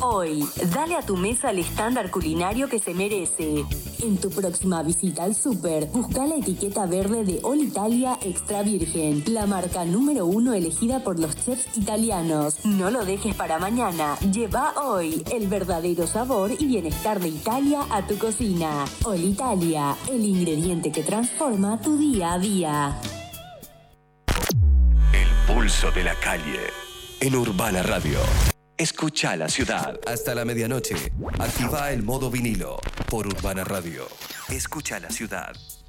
Hoy, dale a tu mesa el estándar culinario que se merece. En tu próxima visita al súper, busca la etiqueta verde de All Italia Extra Virgen, la marca número 1 elegida por los chefs italianos. No lo dejes para mañana. Lleva hoy el verdadero sabor y bienestar de Italia a tu cocina. All Italia, el ingrediente que transforma tu día a día. El pulso de la calle en Urbana Radio. Escucha la ciudad. Hasta la medianoche. Activa el modo vinilo por Urbana Radio. Escucha la ciudad.